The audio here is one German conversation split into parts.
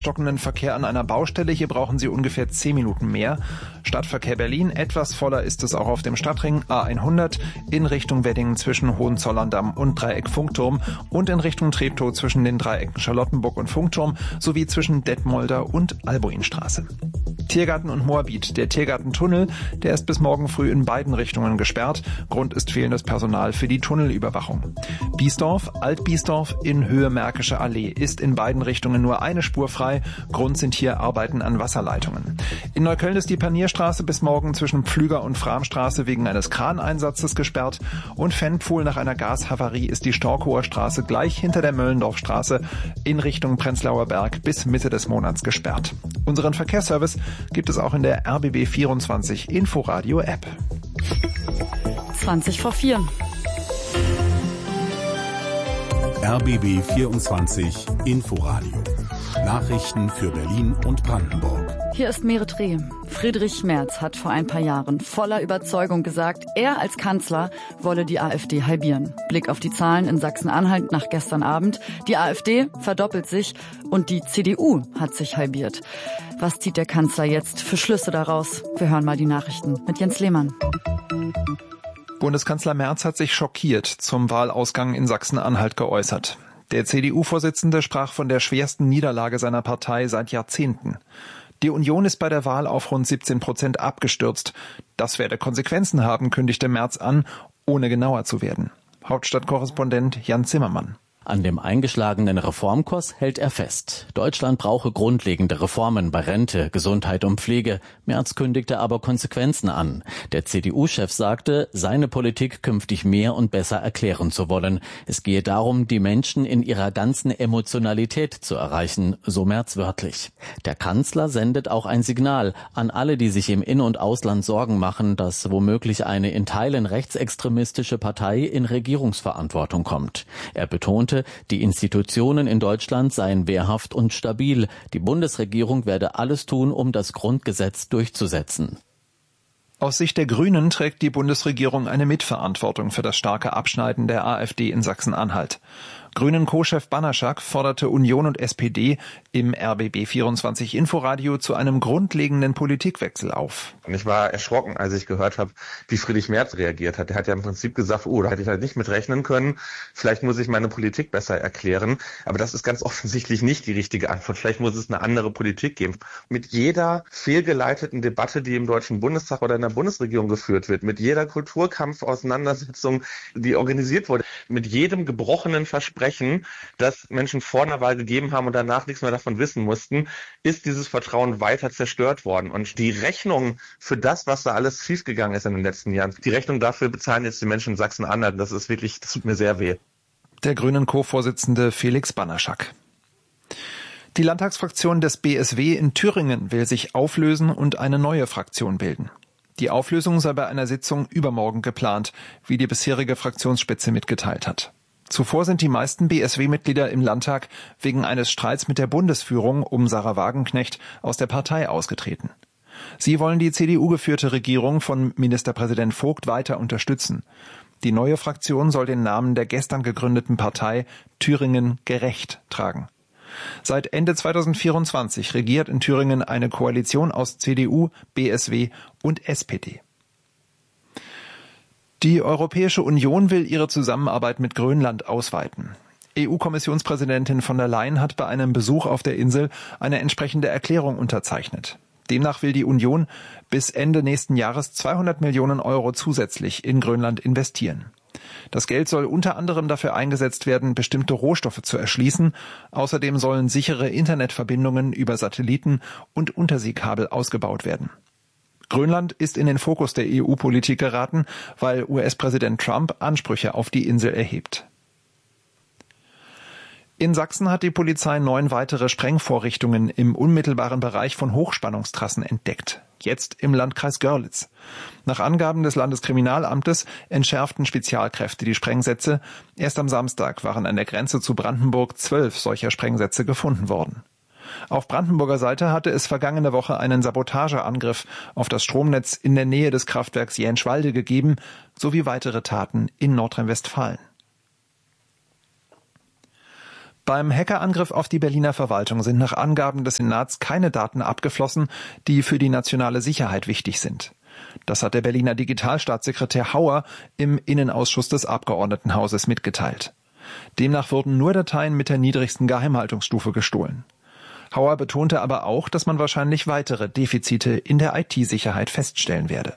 Stockenden Verkehr an einer Baustelle. Hier brauchen Sie ungefähr 10 Minuten mehr. Stadtverkehr Berlin. Etwas voller ist es auch auf dem Stadtring A100 in Richtung Wedding zwischen Hohenzollern-Damm und Dreieck Funkturm und in Richtung Treptow zwischen den Dreiecken Charlottenburg und Funkturm sowie zwischen Detmolder und Albuinstraße. Tiergarten und Moabit. Der Tiergartentunnel, der ist bis morgen früh in beiden Richtungen gesperrt. Grund ist fehlendes Personal für die Tunnelüberwachung. Biesdorf, Alt-Biesdorf in Höhe Märkische Allee ist in beiden Richtungen nur eine Spur frei. Grund sind hier Arbeiten an Wasserleitungen. In Neukölln ist die Panierstraße bis morgen zwischen Pflüger und Framstraße wegen eines Kraneinsatzes gesperrt. Und Fennpfuhl nach einer Gashavarie ist die Storkower Straße gleich hinter der Möllendorfstraße in Richtung Prenzlauer Berg bis Mitte des Monats gesperrt. Unseren Verkehrsservice gibt es auch in der RBB 24 Inforadio App. 20 vor 4. RBB 24 Inforadio. Nachrichten für Berlin und Brandenburg. Hier ist Merit Reh. Friedrich Merz hat vor ein paar Jahren voller Überzeugung gesagt, er als Kanzler wolle die AfD halbieren. Blick auf die Zahlen in Sachsen-Anhalt nach gestern Abend. Die AfD verdoppelt sich und die CDU hat sich halbiert. Was zieht der Kanzler jetzt für Schlüsse daraus? Wir hören mal die Nachrichten mit Jens Lehmann. Bundeskanzler Merz hat sich schockiert zum Wahlausgang in Sachsen-Anhalt geäußert. Der CDU-Vorsitzende sprach von der schwersten Niederlage seiner Partei seit Jahrzehnten. Die Union ist bei der Wahl auf rund 17% abgestürzt. Das werde Konsequenzen haben, kündigte Merz an, ohne genauer zu werden. Hauptstadtkorrespondent Jan Zimmermann. An dem eingeschlagenen Reformkurs hält er fest. Deutschland brauche grundlegende Reformen bei Rente, Gesundheit und Pflege. Merz kündigte aber Konsequenzen an. Der CDU-Chef sagte, seine Politik künftig mehr und besser erklären zu wollen. Es gehe darum, die Menschen in ihrer ganzen Emotionalität zu erreichen, so Merz wörtlich. Der Kanzler sendet auch ein Signal an alle, die sich im In- und Ausland Sorgen machen, dass womöglich eine in Teilen rechtsextremistische Partei in Regierungsverantwortung kommt. Er betonte, die Institutionen in Deutschland seien wehrhaft und stabil. Die Bundesregierung werde alles tun, um das Grundgesetz durchzusetzen. Aus Sicht der Grünen trägt die Bundesregierung eine Mitverantwortung für das starke Abschneiden der AfD in Sachsen-Anhalt. Grünen-Co-Chef Banaschak forderte Union und SPD im RBB 24 Inforadio zu einem grundlegenden Politikwechsel auf. Und ich war erschrocken, als ich gehört habe, wie Friedrich Merz reagiert hat. Er hat ja im Prinzip gesagt, da hätte ich halt nicht mit rechnen können. Vielleicht muss ich meine Politik besser erklären. Aber das ist ganz offensichtlich nicht die richtige Antwort. Vielleicht muss es eine andere Politik geben. Mit jeder fehlgeleiteten Debatte, die im Deutschen Bundestag oder in der Bundesregierung geführt wird, mit jeder Kulturkampf-Auseinandersetzung, die organisiert wurde, mit jedem gebrochenen Versprechen, das Menschen vor einer Wahl gegeben haben und danach nichts mehr davon wissen mussten, ist dieses Vertrauen weiter zerstört worden. Und die Rechnung für das, was da alles schiefgegangen ist in den letzten Jahren, die Rechnung dafür bezahlen jetzt die Menschen in Sachsen-Anhalt. Das tut mir sehr weh. Der Grünen-Co-Vorsitzende Felix Banaschak. Die Landtagsfraktion des BSW in Thüringen will sich auflösen und eine neue Fraktion bilden. Die Auflösung sei bei einer Sitzung übermorgen geplant, wie die bisherige Fraktionsspitze mitgeteilt hat. Zuvor sind die meisten BSW-Mitglieder im Landtag wegen eines Streits mit der Bundesführung um Sarah Wagenknecht aus der Partei ausgetreten. Sie wollen die CDU-geführte Regierung von Ministerpräsident Vogt weiter unterstützen. Die neue Fraktion soll den Namen der gestern gegründeten Partei Thüringen gerecht tragen. Seit Ende 2024 regiert in Thüringen eine Koalition aus CDU, BSW und SPD. Die Europäische Union will ihre Zusammenarbeit mit Grönland ausweiten. EU-Kommissionspräsidentin von der Leyen hat bei einem Besuch auf der Insel eine entsprechende Erklärung unterzeichnet. Demnach will die Union bis Ende nächsten Jahres 200 Millionen Euro zusätzlich in Grönland investieren. Das Geld soll unter anderem dafür eingesetzt werden, bestimmte Rohstoffe zu erschließen. Außerdem sollen sichere Internetverbindungen über Satelliten und Unterseekabel ausgebaut werden. Grönland ist in den Fokus der EU-Politik geraten, weil US-Präsident Trump Ansprüche auf die Insel erhebt. In Sachsen hat die Polizei 9 weitere Sprengvorrichtungen im unmittelbaren Bereich von Hochspannungstrassen entdeckt. Jetzt im Landkreis Görlitz. Nach Angaben des Landeskriminalamtes entschärften Spezialkräfte die Sprengsätze. Erst am Samstag waren an der Grenze zu Brandenburg 12 solcher Sprengsätze gefunden worden. Auf Brandenburger Seite hatte es vergangene Woche einen Sabotageangriff auf das Stromnetz in der Nähe des Kraftwerks Jänschwalde gegeben, sowie weitere Taten in Nordrhein-Westfalen. Beim Hackerangriff auf die Berliner Verwaltung sind nach Angaben des Senats keine Daten abgeflossen, die für die nationale Sicherheit wichtig sind. Das hat der Berliner Digitalstaatssekretär Hauer im Innenausschuss des Abgeordnetenhauses mitgeteilt. Demnach wurden nur Dateien mit der niedrigsten Geheimhaltungsstufe gestohlen. Hauer betonte aber auch, dass man wahrscheinlich weitere Defizite in der IT-Sicherheit feststellen werde.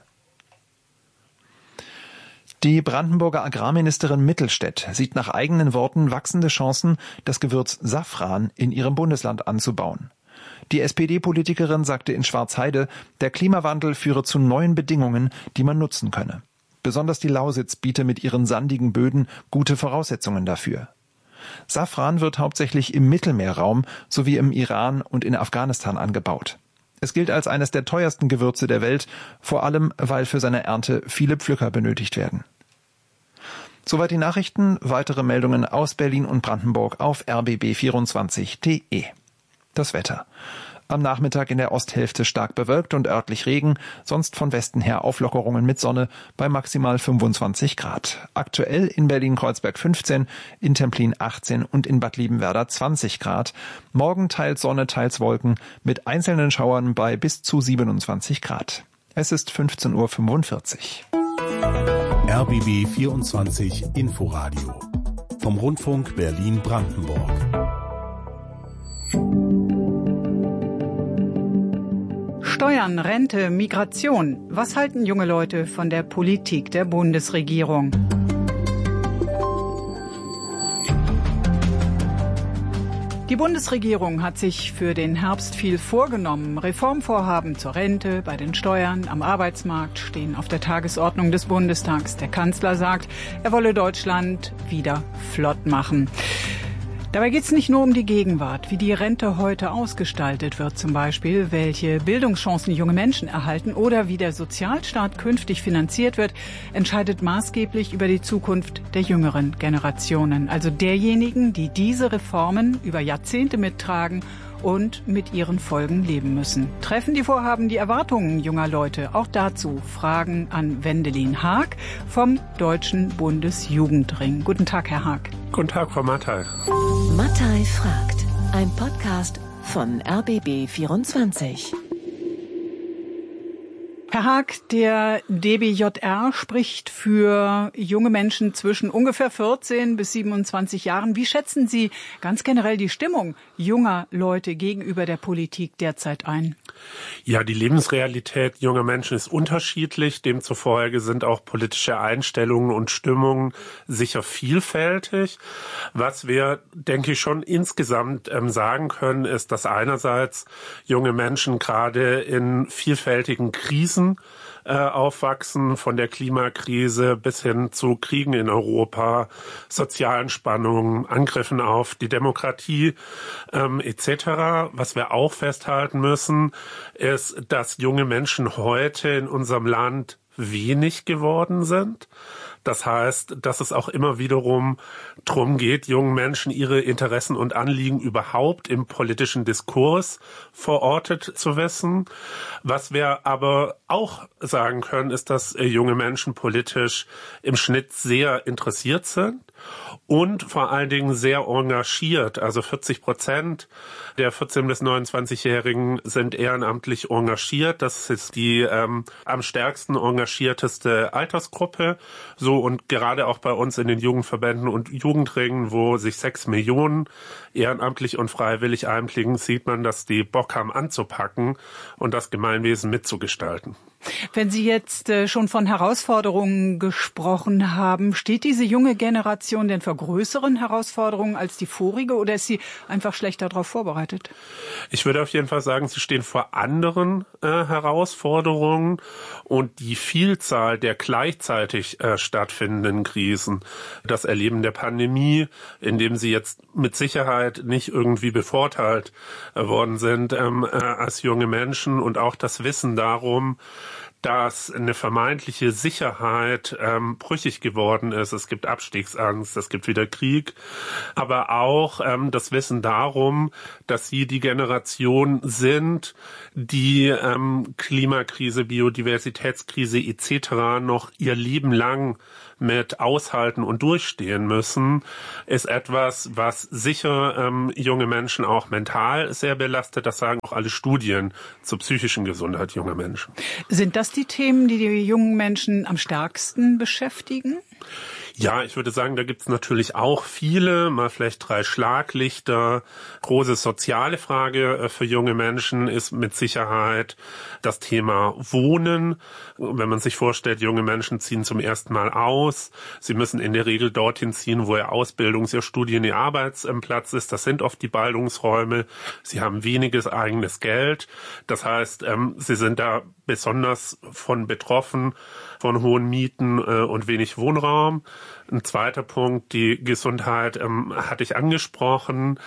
Die Brandenburger Agrarministerin Mittelstädt sieht nach eigenen Worten wachsende Chancen, das Gewürz Safran in ihrem Bundesland anzubauen. Die SPD-Politikerin sagte in Schwarzheide, der Klimawandel führe zu neuen Bedingungen, die man nutzen könne. Besonders die Lausitz biete mit ihren sandigen Böden gute Voraussetzungen dafür. Safran wird hauptsächlich im Mittelmeerraum sowie im Iran und in Afghanistan angebaut. Es gilt als eines der teuersten Gewürze der Welt, vor allem weil für seine Ernte viele Pflücker benötigt werden. Soweit die Nachrichten, weitere Meldungen aus Berlin und Brandenburg auf rbb24.de. Das Wetter. Am Nachmittag in der Osthälfte stark bewölkt und örtlich Regen, sonst von Westen her Auflockerungen mit Sonne bei maximal 25 Grad. Aktuell in Berlin-Kreuzberg 15, in Templin 18 und in Bad Liebenwerda 20 Grad. Morgen teils Sonne, teils Wolken mit einzelnen Schauern bei bis zu 27 Grad. Es ist 15:45 Uhr. RBB 24 Inforadio vom Rundfunk Berlin-Brandenburg. Steuern, Rente, Migration. Was halten junge Leute von der Politik der Bundesregierung? Die Bundesregierung hat sich für den Herbst viel vorgenommen. Reformvorhaben zur Rente, bei den Steuern, am Arbeitsmarkt stehen auf der Tagesordnung des Bundestags. Der Kanzler sagt, er wolle Deutschland wieder flott machen. Dabei geht es nicht nur um die Gegenwart, wie die Rente heute ausgestaltet wird zum Beispiel, welche Bildungschancen junge Menschen erhalten oder wie der Sozialstaat künftig finanziert wird, entscheidet maßgeblich über die Zukunft der jüngeren Generationen, also derjenigen, die diese Reformen über Jahrzehnte mittragen und mit ihren Folgen leben müssen. Treffen die Vorhaben die Erwartungen junger Leute? Auch dazu Fragen an Wendelin Haag vom Deutschen Bundesjugendring. Guten Tag, Herr Haag. Guten Tag, Frau Mattei. Mattei fragt, ein Podcast von RBB24. Herr Haag, der DBJR spricht für junge Menschen zwischen ungefähr 14 bis 27 Jahren. Wie schätzen Sie ganz generell die Stimmung junger Leute gegenüber der Politik derzeit ein? Ja, die Lebensrealität junger Menschen ist unterschiedlich. Demzufolge sind auch politische Einstellungen und Stimmungen sicher vielfältig. Was wir, denke ich, schon insgesamt sagen können, ist, dass einerseits junge Menschen gerade in vielfältigen Krisen aufwachsen, von der Klimakrise bis hin zu Kriegen in Europa, sozialen Spannungen, Angriffen auf die Demokratie etc. Was wir auch festhalten müssen, ist, dass junge Menschen heute in unserem Land wenig geworden sind. Das heißt, dass es auch immer wiederum darum geht, jungen Menschen ihre Interessen und Anliegen überhaupt im politischen Diskurs verortet zu wissen. Was wir aber auch sagen können, ist, dass junge Menschen politisch im Schnitt sehr interessiert sind und vor allen Dingen sehr engagiert. Also 40% der 14- bis 29-Jährigen sind ehrenamtlich engagiert. Das ist die am stärksten engagierteste Altersgruppe. So, und gerade auch bei uns in den Jugendverbänden und Jugendringen, wo sich 6 Millionen ehrenamtlich und freiwillig einbringen, sieht man, dass die Bock haben anzupacken und das Gemeinwesen mitzugestalten. Wenn Sie jetzt schon von Herausforderungen gesprochen haben, steht diese junge Generation denn vor größeren Herausforderungen als die vorige oder ist sie einfach schlechter darauf vorbereitet? Ich würde auf jeden Fall sagen, sie stehen vor anderen Herausforderungen und die Vielzahl der gleichzeitig stattfindenden Krisen, das Erleben der Pandemie, in dem sie jetzt mit Sicherheit nicht irgendwie bevorteilt worden sind als junge Menschen und auch das Wissen darum, dass eine vermeintliche Sicherheit brüchig geworden ist. Es gibt Abstiegsangst, es gibt wieder Krieg, aber auch das Wissen darum, dass sie die Generation sind, die Klimakrise, Biodiversitätskrise etc. noch ihr Leben lang mit aushalten und durchstehen müssen, ist etwas, was sicher junge Menschen auch mental sehr belastet. Das sagen auch alle Studien zur psychischen Gesundheit junger Menschen. Sind das die Themen, die die jungen Menschen am stärksten beschäftigen? Ja, ich würde sagen, da gibt's natürlich auch viele, mal vielleicht 3 Schlaglichter. Große soziale Frage für junge Menschen ist mit Sicherheit das Thema Wohnen. Wenn man sich vorstellt, junge Menschen ziehen zum ersten Mal aus. Sie müssen in der Regel dorthin ziehen, wo ihr Ausbildungs-, ihr Studien-, ihr Arbeitsplatz ist. Das sind oft die Ballungsräume. Sie haben weniges eigenes Geld. Das heißt, sie sind da besonders von betroffen, von hohen Mieten und wenig Wohnraum. Ein zweiter Punkt, die Gesundheit hatte ich angesprochen.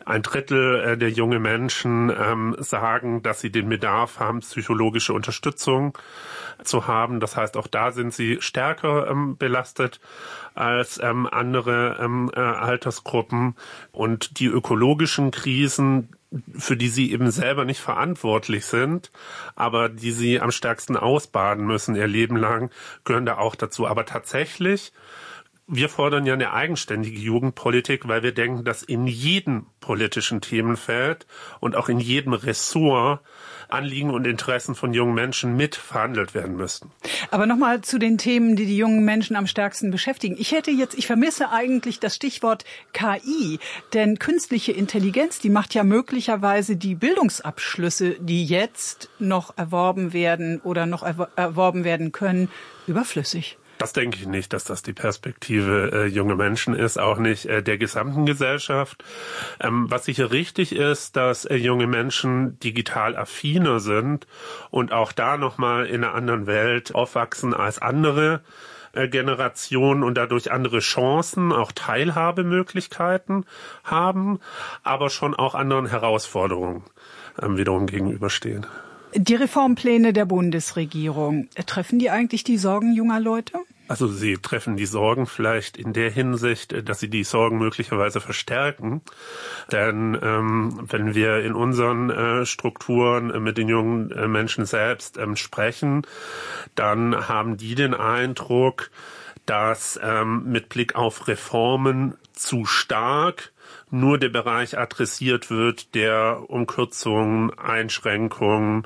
1/3 der jungen Menschen sagen, dass sie den Bedarf haben, psychologische Unterstützung zu haben. Das heißt, auch da sind sie stärker belastet als andere Altersgruppen. Und die ökologischen Krisen, für die sie eben selber nicht verantwortlich sind, aber die sie am stärksten ausbaden müssen ihr Leben lang, gehören da auch dazu. Aber tatsächlich, wir fordern ja eine eigenständige Jugendpolitik, weil wir denken, dass in jedem politischen Themenfeld und auch in jedem Ressort Anliegen und Interessen von jungen Menschen mit verhandelt werden müssten. Aber nochmal zu den Themen, die die jungen Menschen am stärksten beschäftigen. Ich vermisse eigentlich das Stichwort KI, denn künstliche Intelligenz, die macht ja möglicherweise die Bildungsabschlüsse, die jetzt noch erworben werden oder noch erworben werden können, überflüssig. Das denke ich nicht, dass das die Perspektive junger Menschen ist, auch nicht der gesamten Gesellschaft. Was sicher richtig ist, dass junge Menschen digital affiner sind und auch da nochmal in einer anderen Welt aufwachsen als andere Generationen und dadurch andere Chancen, auch Teilhabemöglichkeiten haben, aber schon auch anderen Herausforderungen wiederum gegenüberstehen. Die Reformpläne der Bundesregierung, treffen die eigentlich die Sorgen junger Leute? Also sie treffen die Sorgen vielleicht in der Hinsicht, dass sie die Sorgen möglicherweise verstärken. Denn wenn wir in unseren Strukturen mit den jungen Menschen selbst sprechen, dann haben die den Eindruck, dass mit Blick auf Reformen zu stark nur der Bereich adressiert wird, der um Kürzungen, Einschränkungen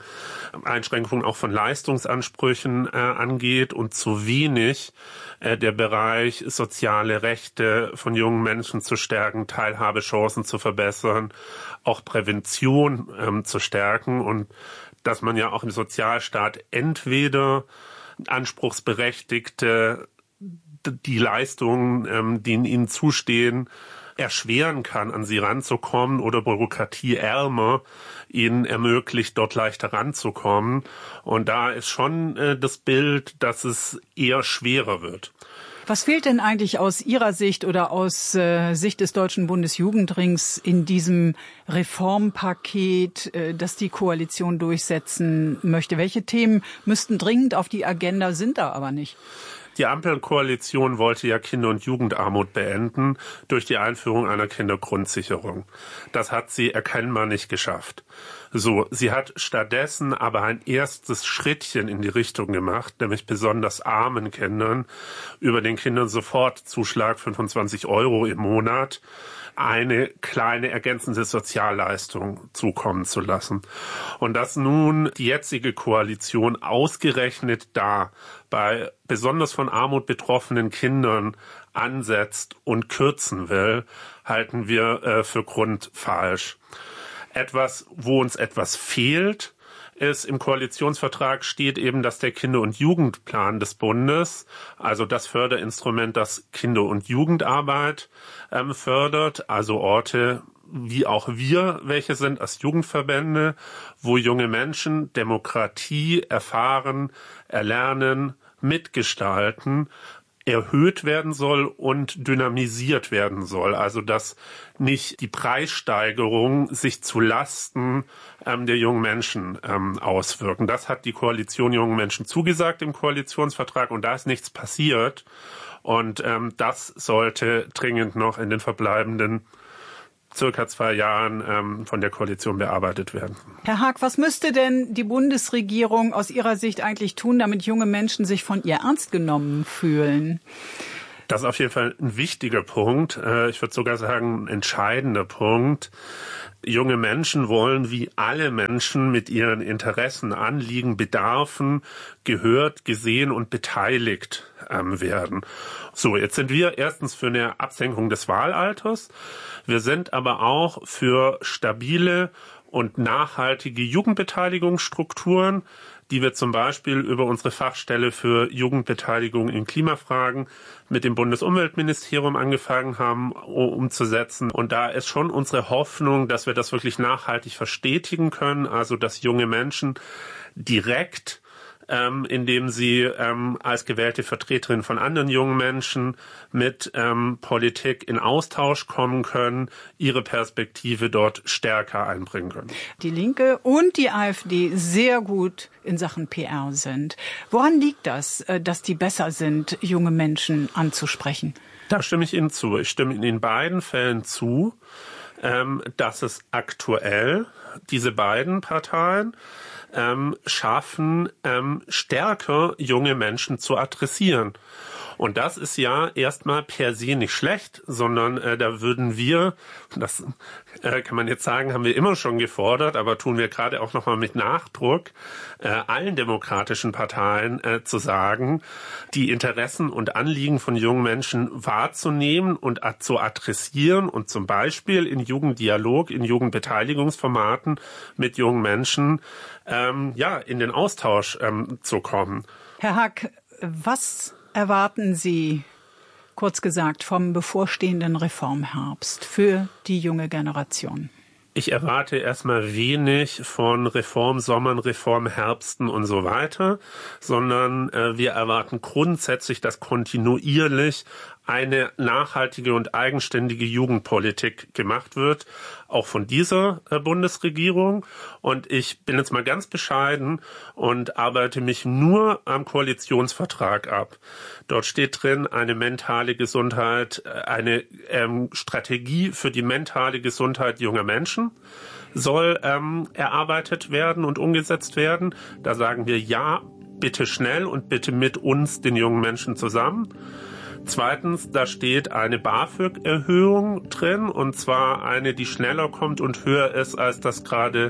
auch von Leistungsansprüchen angeht und zu wenig der Bereich soziale Rechte von jungen Menschen zu stärken, Teilhabechancen zu verbessern, auch Prävention zu stärken und dass man ja auch im Sozialstaat entweder Anspruchsberechtigte die Leistungen, die ihnen zustehen, erschweren kann, an sie ranzukommen oder bürokratieärmer ihnen ermöglicht, dort leichter ranzukommen. Und da ist schon das Bild, dass es eher schwerer wird. Was fehlt denn eigentlich aus Ihrer Sicht oder aus Sicht des Deutschen Bundesjugendrings in diesem Reformpaket, das die Koalition durchsetzen möchte? Welche Themen müssten dringend auf die Agenda, sind da aber nicht? Die Ampelkoalition wollte ja Kinder- und Jugendarmut beenden durch die Einführung einer Kindergrundsicherung. Das hat sie erkennbar nicht geschafft. So, sie hat stattdessen aber ein erstes Schrittchen in die Richtung gemacht, nämlich besonders armen Kindern über den Kindersofortzuschlag 25 € im Monat eine kleine ergänzende Sozialleistung zukommen zu lassen. Und dass nun die jetzige Koalition ausgerechnet da bei besonders von Armut betroffenen Kindern ansetzt und kürzen will, halten wir für grundfalsch. Wo uns etwas fehlt, ist im Koalitionsvertrag steht eben, dass der Kinder- und Jugendplan des Bundes, also das Förderinstrument, das Kinder- und Jugendarbeit fördert, also Orte wie auch wir, welche sind als Jugendverbände, wo junge Menschen Demokratie erfahren, erlernen, mitgestalten, erhöht werden soll und dynamisiert werden soll. Also dass nicht die Preissteigerung sich zu Lasten der jungen Menschen auswirken. Das hat die Koalition jungen Menschen zugesagt im Koalitionsvertrag und da ist nichts passiert. Und das sollte dringend noch in den verbleibenden circa 2 Jahren von der Koalition bearbeitet werden. Herr Haag, was müsste denn die Bundesregierung aus Ihrer Sicht eigentlich tun, damit junge Menschen sich von ihr ernst genommen fühlen? Das ist auf jeden Fall ein wichtiger Punkt. Ich würde sogar sagen, ein entscheidender Punkt. Junge Menschen wollen wie alle Menschen mit ihren Interessen, Anliegen, Bedarfen gehört, gesehen und beteiligt werden. So, jetzt sind wir erstens für eine Absenkung des Wahlalters. Wir sind aber auch für stabile und nachhaltige Jugendbeteiligungsstrukturen, die wir zum Beispiel über unsere Fachstelle für Jugendbeteiligung in Klimafragen mit dem Bundesumweltministerium angefangen haben umzusetzen. Und da ist schon unsere Hoffnung, dass wir das wirklich nachhaltig verstetigen können, also dass junge Menschen direkt indem sie als gewählte Vertreterin von anderen jungen Menschen mit Politik in Austausch kommen können, ihre Perspektive dort stärker einbringen können. Die Linke und die AfD sehr gut in Sachen PR sind. Woran liegt das, dass die besser sind, junge Menschen anzusprechen? Da stimme ich Ihnen zu. Ich stimme Ihnen in beiden Fällen zu, dass es aktuell diese beiden Parteien schaffen, stärker junge Menschen zu adressieren. Und das ist ja erstmal per se nicht schlecht, sondern da würden wir, das kann man jetzt sagen, haben wir immer schon gefordert, aber tun wir gerade auch nochmal mit Nachdruck, allen demokratischen Parteien zu sagen, die Interessen und Anliegen von jungen Menschen wahrzunehmen und zu adressieren und zum Beispiel in Jugenddialog, in Jugendbeteiligungsformaten mit jungen Menschen in den Austausch zu kommen. Herr Haag, was erwarten Sie, kurz gesagt, vom bevorstehenden Reformherbst für die junge Generation? Ich erwarte erstmal wenig von Reformsommern, Reformherbsten und so weiter, sondern wir erwarten grundsätzlich, dass kontinuierlich eine nachhaltige und eigenständige Jugendpolitik gemacht wird, auch von dieser Bundesregierung. Und ich bin jetzt mal ganz bescheiden und arbeite mich nur am Koalitionsvertrag ab. Dort steht drin, eine mentale Gesundheit, eine Strategie für die mentale Gesundheit junger Menschen soll erarbeitet werden und umgesetzt werden. Da sagen wir ja, bitte schnell und bitte mit uns, den jungen Menschen, zusammen. Zweitens, da steht eine BAföG-Erhöhung drin, und zwar eine, die schneller kommt und höher ist, als das gerade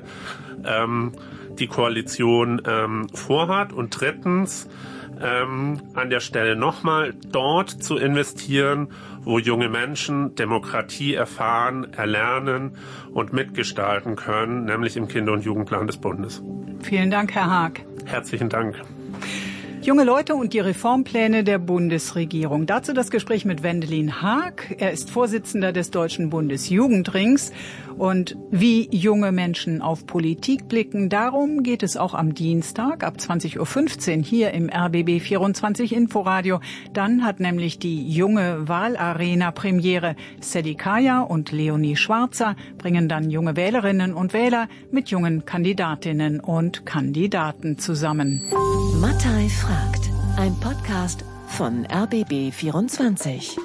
die Koalition vorhat. Und drittens, an der Stelle nochmal dort zu investieren, wo junge Menschen Demokratie erfahren, erlernen und mitgestalten können, nämlich im Kinder- und Jugendplan des Bundes. Vielen Dank, Herr Haag. Herzlichen Dank. Junge Leute und die Reformpläne der Bundesregierung. Dazu das Gespräch mit Wendelin Haag. Er ist Vorsitzender des Deutschen Bundesjugendrings. Und wie junge Menschen auf Politik blicken, darum geht es auch am Dienstag ab 20.15 Uhr hier im RBB 24 Inforadio. Dann hat nämlich die junge Wahlarena Premiere. Sadie Kaya und Leonie Schwarzer bringen dann junge Wählerinnen und Wähler mit jungen Kandidatinnen und Kandidaten zusammen. Mattei fragt, ein Podcast von RBB 24.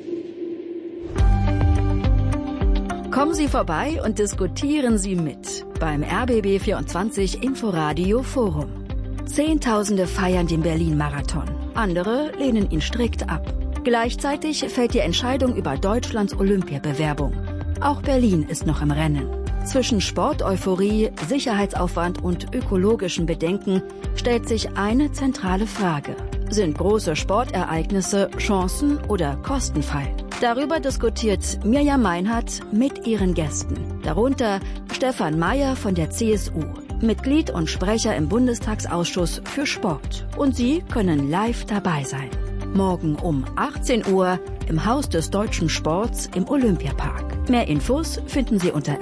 Kommen Sie vorbei und diskutieren Sie mit beim RBB 24 Inforadio Forum. Zehntausende feiern den Berlin-Marathon. Andere lehnen ihn strikt ab. Gleichzeitig fällt die Entscheidung über Deutschlands Olympiabewerbung. Auch Berlin ist noch im Rennen. Zwischen Sporteuphorie, Sicherheitsaufwand und ökologischen Bedenken stellt sich eine zentrale Frage. Sind große Sportereignisse Chancen oder Kostenfall? Darüber diskutiert Mirjam Meinhardt mit ihren Gästen. Darunter Stefan Mayer von der CSU, Mitglied und Sprecher im Bundestagsausschuss für Sport. Und Sie können live dabei sein. Morgen um 18 Uhr im Haus des deutschen Sports im Olympiapark. Mehr Infos finden Sie unter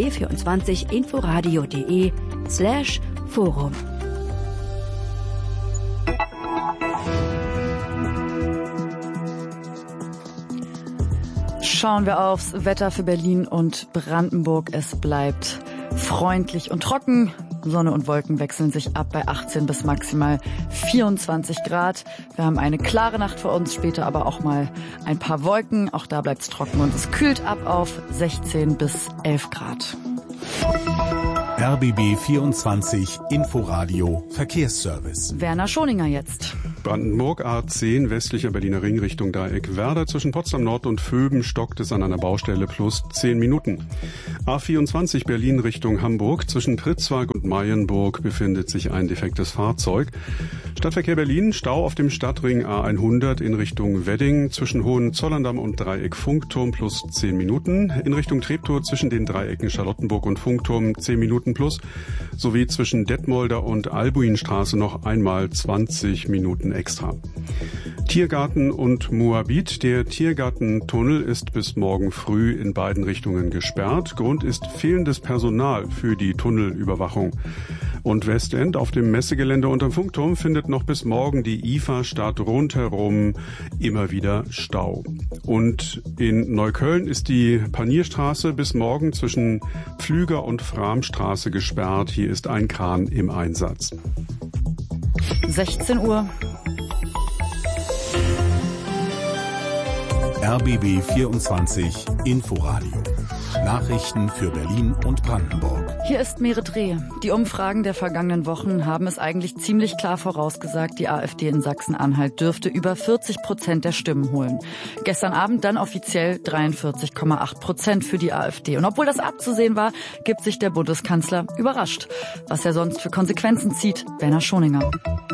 rbb24inforadio.de/Forum. Schauen wir aufs Wetter für Berlin und Brandenburg. Es bleibt freundlich und trocken. Sonne und Wolken wechseln sich ab bei 18 bis maximal 24 Grad. Wir haben eine klare Nacht vor uns, später aber auch mal ein paar Wolken. Auch da bleibt es trocken und es kühlt ab auf 16 bis 11 Grad. RBB 24 Inforadio Verkehrsservice. Werner Schoninger jetzt. Brandenburg A10 westlicher Berliner Ring Richtung Dreieck-Werder. Zwischen Potsdam Nord und Vöben stockt es an einer Baustelle plus 10 Minuten. A24 Berlin Richtung Hamburg. Zwischen Pritzwalk und Mayenburg befindet sich ein defektes Fahrzeug. Stadtverkehr Berlin, Stau auf dem Stadtring A100 in Richtung Wedding. Zwischen Hohenzollern-Damm und Dreieck Funkturm plus 10 Minuten. In Richtung Treptow zwischen den Dreiecken Charlottenburg und Funkturm 10 Minuten plus. Sowie zwischen Detmolder und Albuinstraße noch einmal 20 Minuten extra. Tiergarten und Moabit. Der Tiergartentunnel ist bis morgen früh in beiden Richtungen gesperrt. Grund ist fehlendes Personal für die Tunnelüberwachung. Und Westend auf dem Messegelände unterm Funkturm findet noch bis morgen die IFA statt. Rundherum immer wieder Stau. Und in Neukölln ist die Panierstraße bis morgen zwischen Pflüger und Framstraße gesperrt. Hier ist ein Kran im Einsatz. 16 Uhr. RBB 24 Inforadio. Nachrichten für Berlin und Brandenburg. Hier ist Merit Reh. Die Umfragen der vergangenen Wochen haben es eigentlich ziemlich klar vorausgesagt, die AfD in Sachsen-Anhalt dürfte über 40% der Stimmen holen. Gestern Abend dann offiziell 43,8% für die AfD. Und obwohl das abzusehen war, gibt sich der Bundeskanzler überrascht. Was er sonst für Konsequenzen zieht, Werner Schoninger.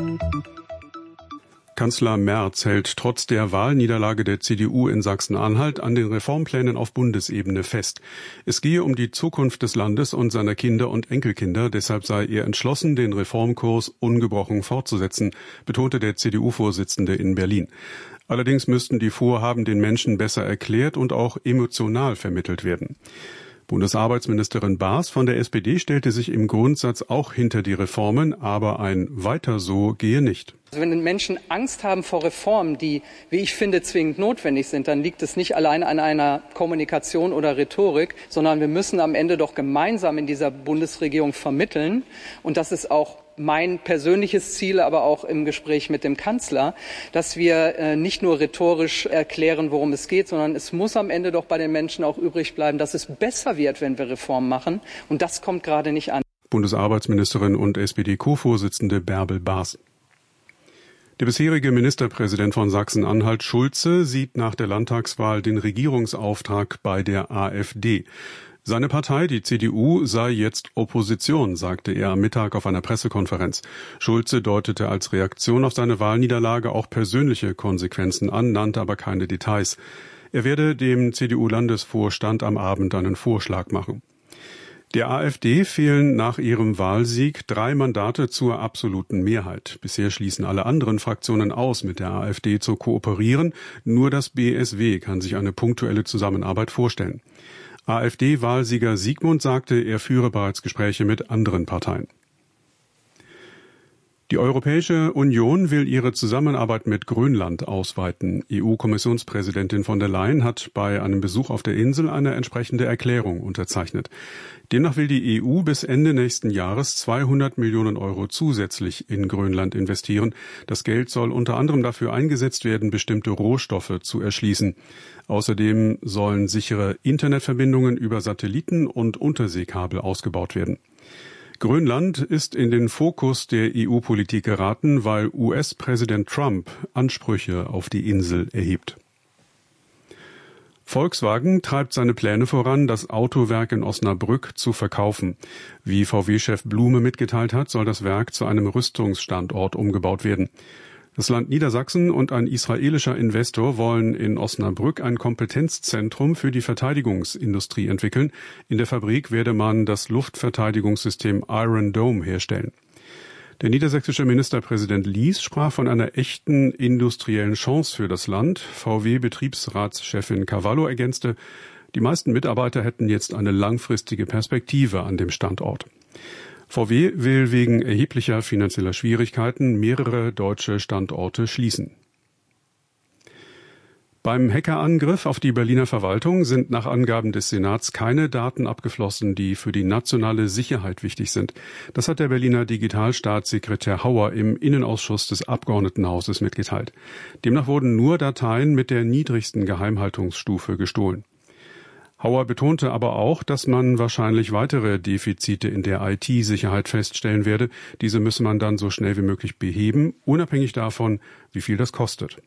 Kanzler Merz hält trotz der Wahlniederlage der CDU in Sachsen-Anhalt an den Reformplänen auf Bundesebene fest. Es gehe um die Zukunft des Landes und seiner Kinder und Enkelkinder. Deshalb sei er entschlossen, den Reformkurs ungebrochen fortzusetzen, betonte der CDU-Vorsitzende in Berlin. Allerdings müssten die Vorhaben den Menschen besser erklärt und auch emotional vermittelt werden. Bundesarbeitsministerin Baas von der SPD stellte sich im Grundsatz auch hinter die Reformen, aber ein Weiter so gehe nicht. Also wenn Menschen Angst haben vor Reformen, die, wie ich finde, zwingend notwendig sind, dann liegt es nicht allein an einer Kommunikation oder Rhetorik, sondern wir müssen am Ende doch gemeinsam in dieser Bundesregierung vermitteln. Und das ist auch mein persönliches Ziel, aber auch im Gespräch mit dem Kanzler, dass wir nicht nur rhetorisch erklären, worum es geht, sondern es muss am Ende doch bei den Menschen auch übrig bleiben, dass es besser wird, wenn wir Reformen machen. Und das kommt gerade nicht an. Bundesarbeitsministerin und SPD-Co-Vorsitzende Bärbel Baas. Der bisherige Ministerpräsident von Sachsen-Anhalt, Schulze, sieht nach der Landtagswahl den Regierungsauftrag bei der AfD. Seine Partei, die CDU, sei jetzt Opposition, sagte er am Mittag auf einer Pressekonferenz. Schulze deutete als Reaktion auf seine Wahlniederlage auch persönliche Konsequenzen an, nannte aber keine Details. Er werde dem CDU-Landesvorstand am Abend einen Vorschlag machen. Der AfD fehlen nach ihrem Wahlsieg 3 Mandate zur absoluten Mehrheit. Bisher schließen alle anderen Fraktionen aus, mit der AfD zu kooperieren. Nur das BSW kann sich eine punktuelle Zusammenarbeit vorstellen. AfD-Wahlsieger Siegmund sagte, er führe bereits Gespräche mit anderen Parteien. Die Europäische Union will ihre Zusammenarbeit mit Grönland ausweiten. EU-Kommissionspräsidentin von der Leyen hat bei einem Besuch auf der Insel eine entsprechende Erklärung unterzeichnet. Demnach will die EU bis Ende nächsten Jahres 200 Millionen Euro zusätzlich in Grönland investieren. Das Geld soll unter anderem dafür eingesetzt werden, bestimmte Rohstoffe zu erschließen. Außerdem sollen sichere Internetverbindungen über Satelliten und Unterseekabel ausgebaut werden. Grönland ist in den Fokus der EU-Politik geraten, weil US-Präsident Trump Ansprüche auf die Insel erhebt. Volkswagen treibt seine Pläne voran, das Autowerk in Osnabrück zu verkaufen. Wie VW-Chef Blume mitgeteilt hat, soll das Werk zu einem Rüstungsstandort umgebaut werden. Das Land Niedersachsen und ein israelischer Investor wollen in Osnabrück ein Kompetenzzentrum für die Verteidigungsindustrie entwickeln. In der Fabrik werde man das Luftverteidigungssystem Iron Dome herstellen. Der niedersächsische Ministerpräsident Lies sprach von einer echten industriellen Chance für das Land. VW-Betriebsratschefin Cavallo ergänzte, die meisten Mitarbeiter hätten jetzt eine langfristige Perspektive an dem Standort. VW will wegen erheblicher finanzieller Schwierigkeiten mehrere deutsche Standorte schließen. Beim Hackerangriff auf die Berliner Verwaltung sind nach Angaben des Senats keine Daten abgeflossen, die für die nationale Sicherheit wichtig sind. Das hat der Berliner Digitalstaatssekretär Hauer im Innenausschuss des Abgeordnetenhauses mitgeteilt. Demnach wurden nur Dateien mit der niedrigsten Geheimhaltungsstufe gestohlen. Hauer betonte aber auch, dass man wahrscheinlich weitere Defizite in der IT-Sicherheit feststellen werde. Diese müsse man dann so schnell wie möglich beheben, unabhängig davon, wie viel das kostet.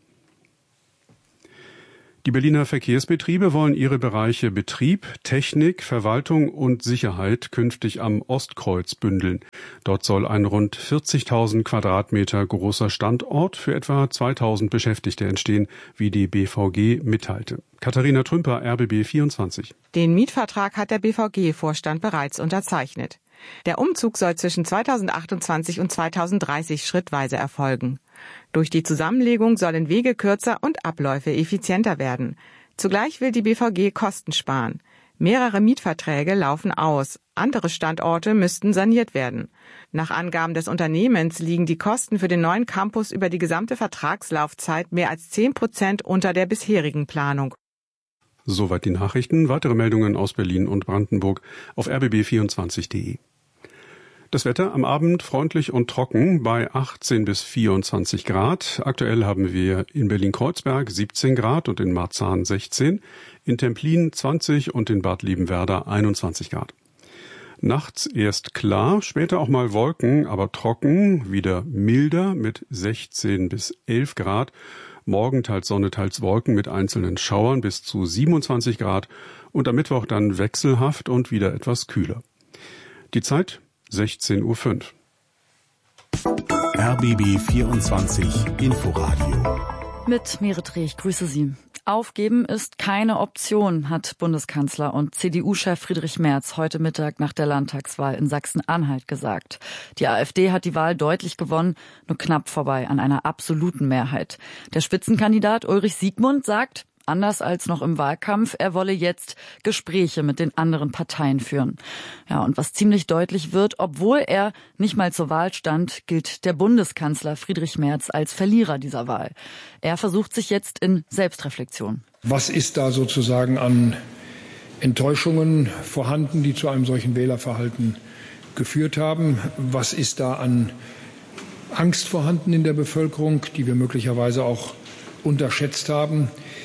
Die Berliner Verkehrsbetriebe wollen ihre Bereiche Betrieb, Technik, Verwaltung und Sicherheit künftig am Ostkreuz bündeln. Dort soll ein rund 40.000 Quadratmeter großer Standort für etwa 2.000 Beschäftigte entstehen, wie die BVG mitteilte. Katharina Trümper, RBB 24. Den Mietvertrag hat der BVG-Vorstand bereits unterzeichnet. Der Umzug soll zwischen 2028 und 2030 schrittweise erfolgen. Durch die Zusammenlegung sollen Wege kürzer und Abläufe effizienter werden. Zugleich will die BVG Kosten sparen. Mehrere Mietverträge laufen aus. Andere Standorte müssten saniert werden. Nach Angaben des Unternehmens liegen die Kosten für den neuen Campus über die gesamte Vertragslaufzeit mehr als 10% unter der bisherigen Planung. Soweit die Nachrichten. Weitere Meldungen aus Berlin und Brandenburg auf rbb24.de. Das Wetter am Abend freundlich und trocken bei 18 bis 24 Grad. Aktuell haben wir in Berlin-Kreuzberg 17 Grad und in Marzahn 16, in Templin 20 und in Bad Liebenwerda 21 Grad. Nachts erst klar, später auch mal Wolken, aber trocken, wieder milder mit 16 bis 11 Grad. Morgen teils Sonne, teils Wolken mit einzelnen Schauern bis zu 27 Grad und am Mittwoch dann wechselhaft und wieder etwas kühler. Die Zeit 16:05 Uhr. RBB 24 Inforadio. Mit Merit Reh, ich grüße Sie. Aufgeben ist keine Option, hat Bundeskanzler und CDU-Chef Friedrich Merz heute Mittag nach der Landtagswahl in Sachsen-Anhalt gesagt. Die AfD hat die Wahl deutlich gewonnen, nur knapp vorbei an einer absoluten Mehrheit. Der Spitzenkandidat Ulrich Siegmund sagt, anders als noch im Wahlkampf, er wolle jetzt Gespräche mit den anderen Parteien führen. Ja, und was ziemlich deutlich wird, obwohl er nicht mal zur Wahl stand, gilt der Bundeskanzler Friedrich Merz als Verlierer dieser Wahl. Er versucht sich jetzt in Selbstreflexion. Was ist da sozusagen an Enttäuschungen vorhanden, die zu einem solchen Wählerverhalten geführt haben? Was ist da an Angst vorhanden in der Bevölkerung, die wir möglicherweise auch unterschätzt haben?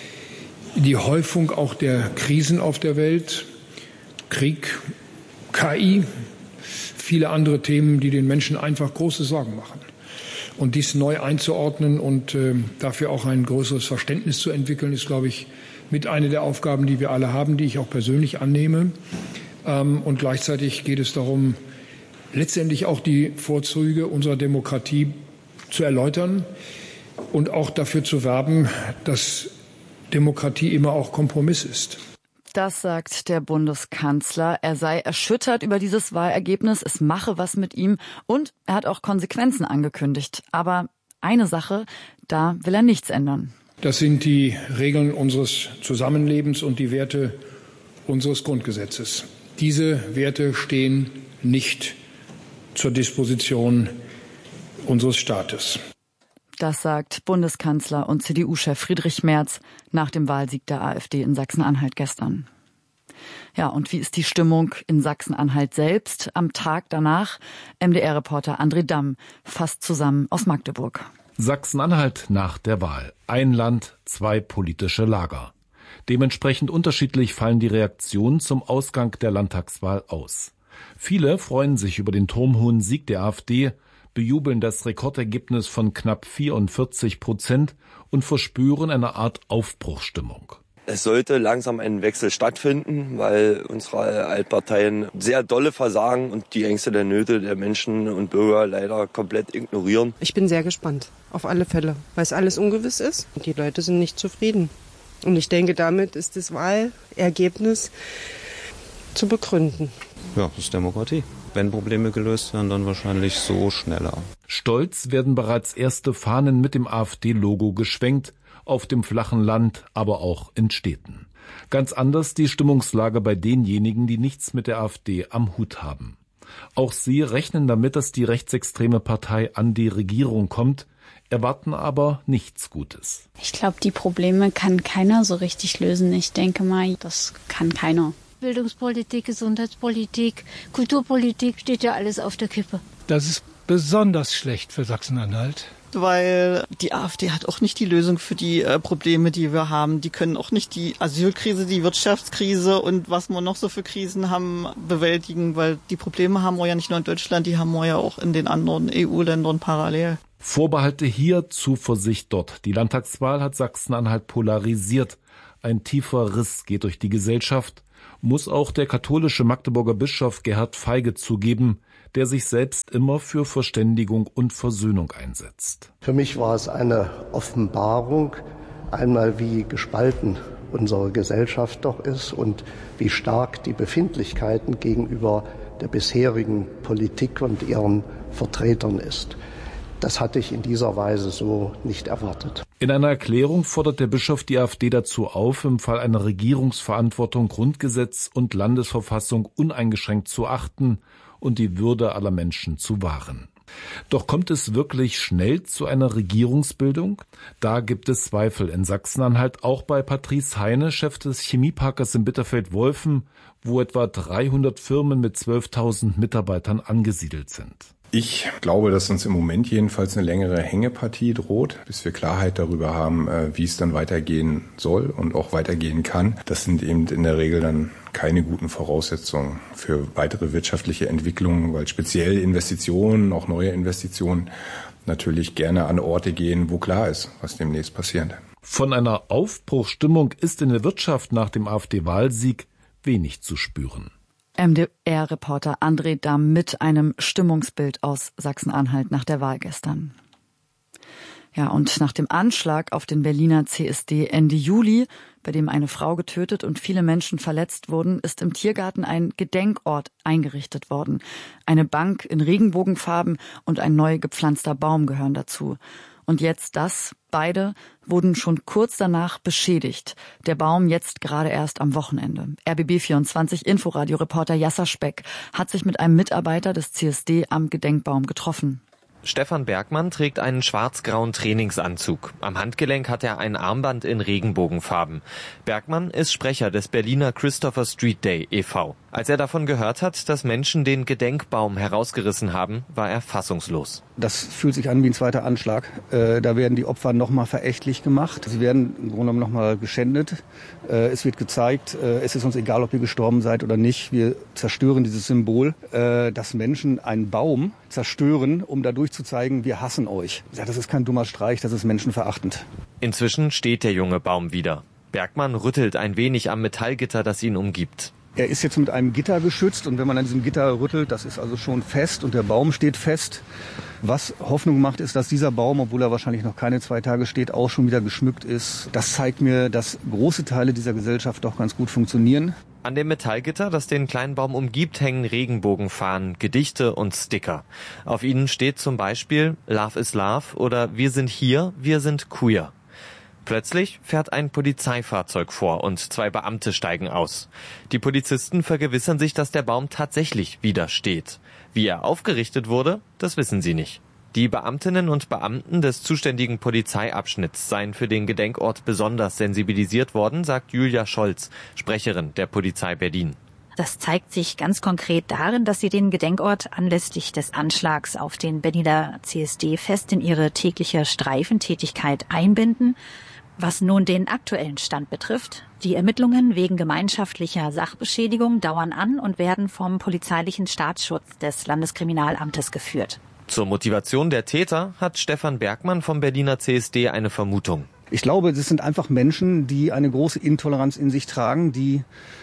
Die Häufung auch der Krisen auf der Welt, Krieg, KI, viele andere Themen, die den Menschen einfach große Sorgen machen. Und dies neu einzuordnen und dafür auch ein größeres Verständnis zu entwickeln, ist, glaube ich, mit einer der Aufgaben, die wir alle haben, die ich auch persönlich annehme. Und gleichzeitig geht es darum, letztendlich auch die Vorzüge unserer Demokratie zu erläutern und auch dafür zu werben, dass Demokratie immer auch Kompromiss ist. Das sagt der Bundeskanzler. Er sei erschüttert über dieses Wahlergebnis, es mache was mit ihm und er hat auch Konsequenzen angekündigt. Aber eine Sache, da will er nichts ändern. Das sind die Regeln unseres Zusammenlebens und die Werte unseres Grundgesetzes. Diese Werte stehen nicht zur Disposition unseres Staates. Das sagt Bundeskanzler und CDU-Chef Friedrich Merz nach dem Wahlsieg der AfD in Sachsen-Anhalt gestern. Ja, und wie ist die Stimmung in Sachsen-Anhalt selbst am Tag danach? MDR-Reporter André Damm fasst zusammen aus Magdeburg. Sachsen-Anhalt nach der Wahl. Ein Land, zwei politische Lager. Dementsprechend unterschiedlich fallen die Reaktionen zum Ausgang der Landtagswahl aus. Viele freuen sich über den turmhohen Sieg der AfD, bejubeln das Rekordergebnis von knapp 44% und verspüren eine Art Aufbruchsstimmung. Es sollte langsam ein Wechsel stattfinden, weil unsere Altparteien sehr dolle versagen und die Ängste der Nöte der Menschen und Bürger leider komplett ignorieren. Ich bin sehr gespannt, auf alle Fälle, weil es alles ungewiss ist und die Leute sind nicht zufrieden. Und ich denke, damit ist das Wahlergebnis zu begründen. Ja, das ist Demokratie. Wenn Probleme gelöst werden, dann wahrscheinlich so schneller. Stolz werden bereits erste Fahnen mit dem AfD-Logo geschwenkt, auf dem flachen Land, aber auch in Städten. Ganz anders die Stimmungslage bei denjenigen, die nichts mit der AfD am Hut haben. Auch sie rechnen damit, dass die rechtsextreme Partei an die Regierung kommt, erwarten aber nichts Gutes. Ich glaube, die Probleme kann keiner so richtig lösen. Ich denke mal, das kann keiner. Bildungspolitik, Gesundheitspolitik, Kulturpolitik, steht ja alles auf der Kippe. Das ist besonders schlecht für Sachsen-Anhalt. Weil die AfD hat auch nicht die Lösung für die Probleme, die wir haben. Die können auch nicht die Asylkrise, die Wirtschaftskrise und was wir noch so für Krisen haben, bewältigen, weil die Probleme haben wir ja nicht nur in Deutschland, die haben wir ja auch in den anderen EU-Ländern parallel. Vorbehalte hier, Zuversicht dort. Die Landtagswahl hat Sachsen-Anhalt polarisiert. Ein tiefer Riss geht durch die Gesellschaft, muss auch der katholische Magdeburger Bischof Gerhard Feige zugeben, der sich selbst immer für Verständigung und Versöhnung einsetzt. Für mich war es eine Offenbarung, einmal wie gespalten unsere Gesellschaft doch ist und wie stark die Befindlichkeiten gegenüber der bisherigen Politik und ihren Vertretern ist. Das hatte ich in dieser Weise so nicht erwartet. In einer Erklärung fordert der Bischof die AfD dazu auf, im Fall einer Regierungsverantwortung Grundgesetz und Landesverfassung uneingeschränkt zu achten und die Würde aller Menschen zu wahren. Doch kommt es wirklich schnell zu einer Regierungsbildung? Da gibt es Zweifel in Sachsen-Anhalt, auch bei Patrice Heine, Chef des Chemieparkers in Bitterfeld-Wolfen, wo etwa 300 Firmen mit 12.000 Mitarbeitern angesiedelt sind. Ich glaube, dass uns im Moment jedenfalls eine längere Hängepartie droht, bis wir Klarheit darüber haben, wie es dann weitergehen soll und auch weitergehen kann. Das sind eben in der Regel dann keine guten Voraussetzungen für weitere wirtschaftliche Entwicklungen, weil speziell Investitionen, auch neue Investitionen, natürlich gerne an Orte gehen, wo klar ist, was demnächst passiert. Von einer Aufbruchsstimmung ist in der Wirtschaft nach dem AfD-Wahlsieg wenig zu spüren. MDR-Reporter André Damm mit einem Stimmungsbild aus Sachsen-Anhalt nach der Wahl gestern. Ja, und nach dem Anschlag auf den Berliner CSD Ende Juli, bei dem eine Frau getötet und viele Menschen verletzt wurden, ist im Tiergarten ein Gedenkort eingerichtet worden. Eine Bank in Regenbogenfarben und ein neu gepflanzter Baum gehören dazu. Und jetzt beide wurden schon kurz danach beschädigt. Der Baum jetzt gerade erst am Wochenende. RBB24 Inforadio-Reporter Jasser Speck hat sich mit einem Mitarbeiter des CSD am Gedenkbaum getroffen. Stefan Bergmann trägt einen schwarz-grauen Trainingsanzug. Am Handgelenk hat er ein Armband in Regenbogenfarben. Bergmann ist Sprecher des Berliner Christopher Street Day e.V. Als er davon gehört hat, dass Menschen den Gedenkbaum herausgerissen haben, war er fassungslos. Das fühlt sich an wie ein zweiter Anschlag. Da werden die Opfer nochmal verächtlich gemacht. Sie werden im Grunde genommen nochmal geschändet. Es wird gezeigt, es ist uns egal, ob ihr gestorben seid oder nicht. Wir zerstören dieses Symbol, dass Menschen einen Baum zerstören, um dadurch zu zeigen, wir hassen euch. Ja, das ist kein dummer Streich, das ist menschenverachtend. Inzwischen steht der junge Baum wieder. Bergmann rüttelt ein wenig am Metallgitter, das ihn umgibt. Er ist jetzt mit einem Gitter geschützt und wenn man an diesem Gitter rüttelt, das ist also schon fest und der Baum steht fest. Was Hoffnung macht, ist, dass dieser Baum, obwohl er wahrscheinlich noch keine 2 Tage steht, auch schon wieder geschmückt ist. Das zeigt mir, dass große Teile dieser Gesellschaft doch ganz gut funktionieren. An dem Metallgitter, das den kleinen Baum umgibt, hängen Regenbogenfahnen, Gedichte und Sticker. Auf ihnen steht zum Beispiel Love is Love oder Wir sind hier, wir sind queer. Plötzlich fährt ein Polizeifahrzeug vor und 2 Beamte steigen aus. Die Polizisten vergewissern sich, dass der Baum tatsächlich wieder steht. Wie er aufgerichtet wurde, das wissen sie nicht. Die Beamtinnen und Beamten des zuständigen Polizeiabschnitts seien für den Gedenkort besonders sensibilisiert worden, sagt Julia Scholz, Sprecherin der Polizei Berlin. Das zeigt sich ganz konkret darin, dass sie den Gedenkort anlässlich des Anschlags auf den Berliner CSD fest in ihre tägliche Streifentätigkeit einbinden. Was nun den aktuellen Stand betrifft, die Ermittlungen wegen gemeinschaftlicher Sachbeschädigung dauern an und werden vom polizeilichen Staatsschutz des Landeskriminalamtes geführt. Zur Motivation der Täter hat Stefan Bergmann vom Berliner CSD eine Vermutung. Ich glaube, das sind einfach Menschen, die eine große Intoleranz in sich tragen, die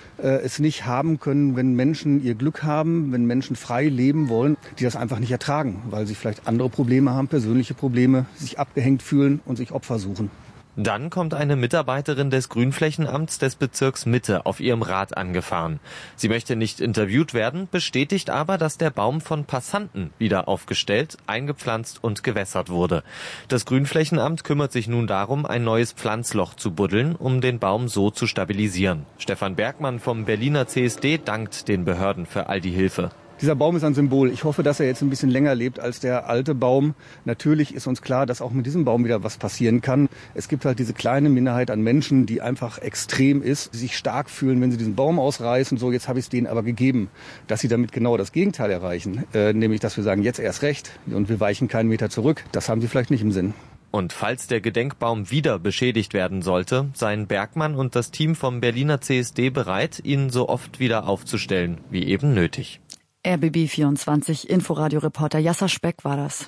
es nicht haben können, wenn Menschen ihr Glück haben, wenn Menschen frei leben wollen, die das einfach nicht ertragen, weil sie vielleicht andere Probleme haben, persönliche Probleme, sich abgehängt fühlen und sich Opfer suchen. Dann kommt eine Mitarbeiterin des Grünflächenamts des Bezirks Mitte auf ihrem Rad angefahren. Sie möchte nicht interviewt werden, bestätigt aber, dass der Baum von Passanten wieder aufgestellt, eingepflanzt und gewässert wurde. Das Grünflächenamt kümmert sich nun darum, ein neues Pflanzloch zu buddeln, um den Baum so zu stabilisieren. Stefan Bergmann vom Berliner CSD dankt den Behörden für all die Hilfe. Dieser Baum ist ein Symbol. Ich hoffe, dass er jetzt ein bisschen länger lebt als der alte Baum. Natürlich ist uns klar, dass auch mit diesem Baum wieder was passieren kann. Es gibt halt diese kleine Minderheit an Menschen, die einfach extrem ist, die sich stark fühlen, wenn sie diesen Baum ausreißen. So, jetzt habe ich es denen aber gegeben, dass sie damit genau das Gegenteil erreichen. Nämlich, dass wir sagen, jetzt erst recht und wir weichen keinen Meter zurück. Das haben sie vielleicht nicht im Sinn. Und falls der Gedenkbaum wieder beschädigt werden sollte, seien Bergmann und das Team vom Berliner CSD bereit, ihn so oft wieder aufzustellen, wie eben nötig. RBB 24 Inforadio-Reporter Jasser Speck war das.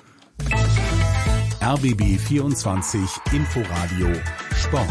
RBB 24 Inforadio Sport.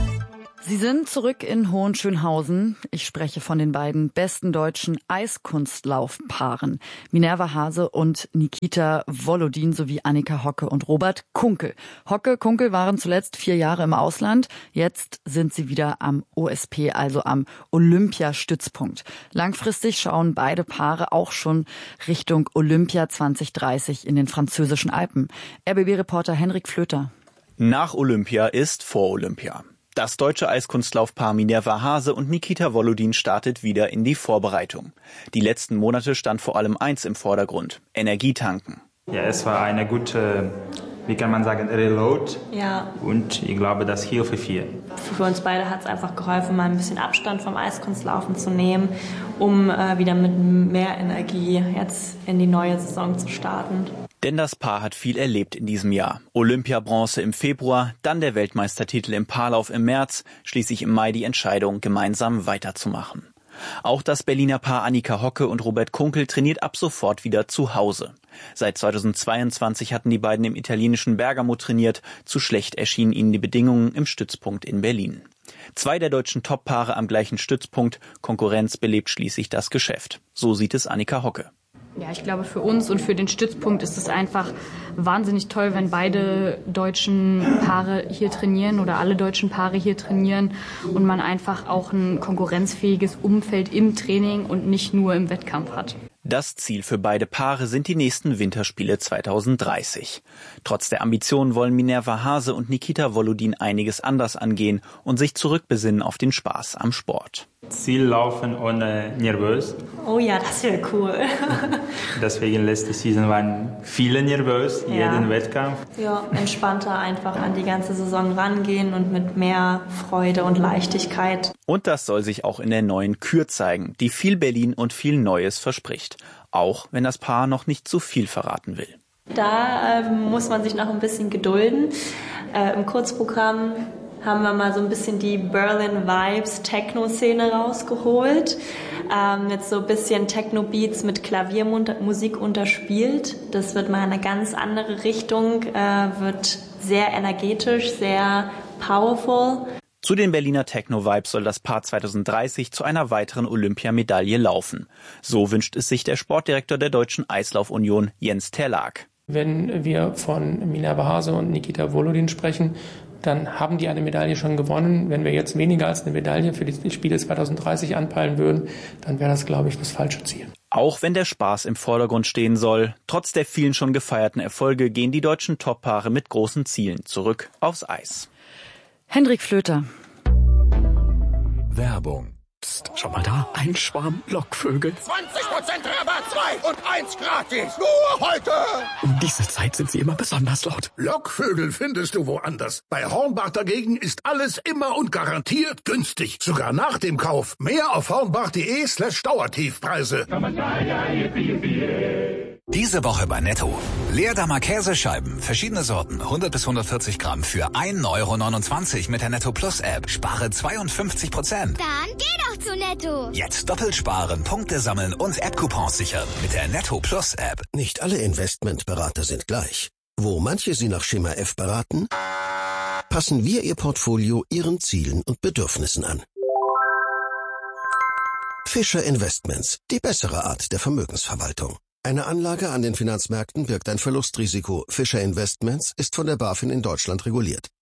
Sie sind zurück in Hohenschönhausen. Ich spreche von den beiden besten deutschen Eiskunstlaufpaaren. Minerva Hase und Nikita Volodin sowie Annika Hocke und Robert Kunkel. Hocke, Kunkel waren zuletzt 4 Jahre im Ausland. Jetzt sind sie wieder am OSP, also am Olympiastützpunkt. Langfristig schauen beide Paare auch schon Richtung Olympia 2030 in den französischen Alpen. RBB-Reporter Henrik Flöter. Nach Olympia ist vor Olympia. Das deutsche Eiskunstlaufpaar Minerva Hase und Nikita Volodin startet wieder in die Vorbereitung. Die letzten Monate stand vor allem eins im Vordergrund: Energietanken. Ja, es war eine gute, wie kann man sagen, Reload. Ja. Und ich glaube, das hilft viel. Für uns beide hat es einfach geholfen, mal ein bisschen Abstand vom Eiskunstlaufen zu nehmen, um wieder mit mehr Energie jetzt in die neue Saison zu starten. Denn das Paar hat viel erlebt in diesem Jahr. Olympiabronze im Februar, dann der Weltmeistertitel im Paarlauf im März, schließlich im Mai die Entscheidung, gemeinsam weiterzumachen. Auch das Berliner Paar Annika Hocke und Robert Kunkel trainiert ab sofort wieder zu Hause. Seit 2022 hatten die beiden im italienischen Bergamo trainiert. Zu schlecht erschienen ihnen die Bedingungen im Stützpunkt in Berlin. 2 der deutschen Top-Paare am gleichen Stützpunkt. Konkurrenz belebt schließlich das Geschäft. So sieht es Annika Hocke. Ja, ich glaube, für uns und für den Stützpunkt ist es einfach wahnsinnig toll, wenn beide deutschen Paare hier trainieren oder alle deutschen Paare hier trainieren und man einfach auch ein konkurrenzfähiges Umfeld im Training und nicht nur im Wettkampf hat. Das Ziel für beide Paare sind die nächsten Winterspiele 2030. Trotz der Ambitionen wollen Minerva Hase und Nikita Volodin einiges anders angehen und sich zurückbesinnen auf den Spaß am Sport. Ziel laufen ohne nervös. Oh ja, das wäre cool. Deswegen letzte Saison waren viele nervös, jeden Wettkampf. Ja, entspannter einfach an die ganze Saison rangehen und mit mehr Freude und Leichtigkeit. Und das soll sich auch in der neuen Kür zeigen, die viel Berlin und viel Neues verspricht. Auch wenn das Paar noch nicht zu viel verraten will. Da muss man sich noch ein bisschen gedulden. Im Kurzprogramm haben wir mal so ein bisschen die Berlin Vibes Techno-Szene rausgeholt. Jetzt so ein bisschen Techno-Beats mit Klaviermusik unterspielt. Das wird mal eine ganz andere Richtung, wird sehr energetisch, sehr powerful. Zu den Berliner Techno-Vibes soll das Paar 2030 zu einer weiteren Olympiamedaille laufen. So wünscht es sich der Sportdirektor der Deutschen Eislaufunion, Jens Terlag. Wenn wir von Minerva Hase und Nikita Volodin sprechen, dann haben die eine Medaille schon gewonnen. Wenn wir jetzt weniger als eine Medaille für die Spiele 2030 anpeilen würden, dann wäre das, glaube ich, das falsche Ziel. Auch wenn der Spaß im Vordergrund stehen soll, trotz der vielen schon gefeierten Erfolge gehen die deutschen Toppaare mit großen Zielen zurück aufs Eis. Hendrik Flöter. Werbung. Psst, schau mal da, ein Schwarm Lockvögel. 20% Rabatt, 2 und 1 gratis. Nur heute. Um diese Zeit sind sie immer besonders laut. Lockvögel findest du woanders. Bei Hornbach dagegen ist alles immer und garantiert günstig. Sogar nach dem Kauf. Mehr auf hornbach.de/Dauertiefpreise. Diese Woche bei Netto. Leerdammer Käsescheiben, verschiedene Sorten, 100 bis 140 Gramm für 1,29 € mit der Netto Plus App. Spare 52%. Dann geh doch zu Netto. Jetzt doppelt sparen, Punkte sammeln und App-Coupons sichern mit der Netto Plus App. Nicht alle Investmentberater sind gleich. Wo manche Sie nach Schema F beraten, passen wir Ihr Portfolio Ihren Zielen und Bedürfnissen an. Fischer Investments, die bessere Art der Vermögensverwaltung. Eine Anlage an den Finanzmärkten birgt ein Verlustrisiko. Fischer Investments ist von der BaFin in Deutschland reguliert.